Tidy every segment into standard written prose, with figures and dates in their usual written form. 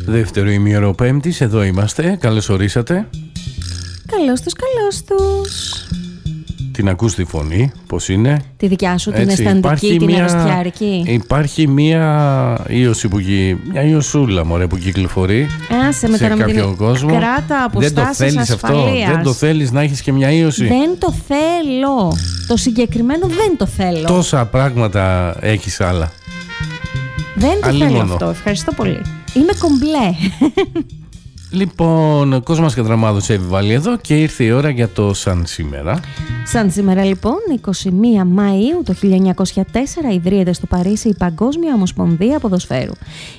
Δεύτερο ημίωρο Πέμπτης, εδώ είμαστε. Καλώς ορίσατε. Καλώς τους. Την ακούς τη φωνή, πώς είναι? Τη δικιά σου, την αισθαντική, την αρρωστιάρικη. Υπάρχει μια ίωση μια ιωσούλα μωρέ, που κυκλοφορεί σε κάποιο κόσμο. Κράτα αποστάσεις δεν το θέλεις ασφαλείας. Αυτό, δεν το θέλεις να έχεις και μια ίωση? Δεν το θέλω. Το συγκεκριμένο δεν το θέλω. Τόσα πράγματα έχεις άλλα. Δεν το θέλω αυτό, ευχαριστώ πολύ. Είμαι κομπλέ. Λοιπόν, ο κόσμος κατραμάδος έβιβαλε εδώ και ήρθε η ώρα για το Σαν σήμερα. Σαν σήμερα λοιπόν, 21 Μαΐου το 1904 ιδρύεται στο Παρίσι η Παγκόσμια Ομοσπονδία Ποδοσφαίρου.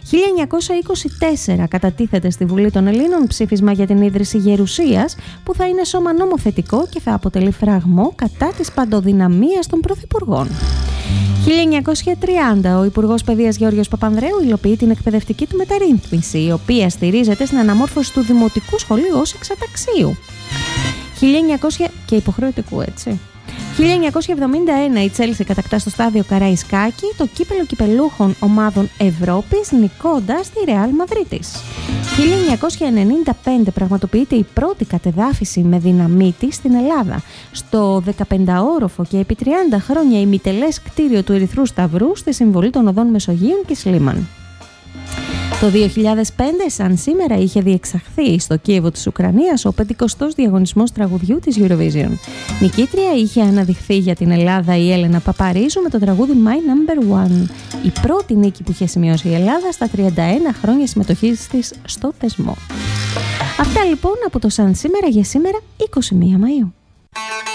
1924 κατατίθεται στη Βουλή των Ελλήνων ψήφισμα για την ίδρυση Γερουσίας, που θα είναι σώμα νομοθετικό και θα αποτελεί φραγμό κατά της παντοδυναμίας των πρωθυπουργών. 1930 ο Υπουργός Παιδείας Γεώργιος Παπανδρέου υλοποιεί την εκπαιδευτική του μεταρρύθμιση, η οποία στηρίζεται στην αναμόρφωση του δημοτικού σχολείου ως εξαταξίου. Και υποχρεωτικού, έτσι. 1971 η Τσέλσι κατακτά στο στάδιο Καραϊσκάκη το κύπελλο κυπελούχων ομάδων Ευρώπης, νικώντας τη Ρεάλ Μαδρίτης. 1995 πραγματοποιείται η πρώτη κατεδάφιση με δυναμίτη στην Ελλάδα, στο 15όροφο και επί 30 χρόνια ημιτελές κτίριο του Ερυθρού Σταυρού στη συμβολή των οδών Μεσογείων και Σλίμαν. Το 2005, σαν σήμερα, είχε διεξαχθεί στο Κίεβο της Ουκρανίας ο 50ος διαγωνισμός τραγουδιού της Eurovision. Νικήτρια είχε αναδειχθεί για την Ελλάδα η Έλενα Παπαρίζου με το τραγούδι My Number One, η πρώτη νίκη που είχε σημειώσει η Ελλάδα στα 31 χρόνια συμμετοχής της στο θεσμό. Αυτά λοιπόν από το Σαν σήμερα για σήμερα 21 Μαΐου.